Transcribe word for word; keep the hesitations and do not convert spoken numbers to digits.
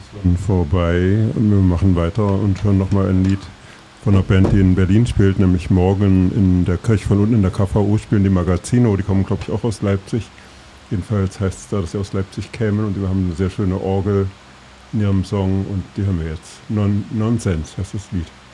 Und vorbei und wir machen weiter und hören nochmal ein Lied von einer Band, die in Berlin spielt, nämlich morgen in der Kirche von unten in der K V U spielen die Magazino, die kommen glaube ich auch aus Leipzig. Jedenfalls heißt es da, dass sie aus Leipzig kämen und die haben eine sehr schöne Orgel in ihrem Song und die hören wir jetzt. Non Nonsens heißt das Lied.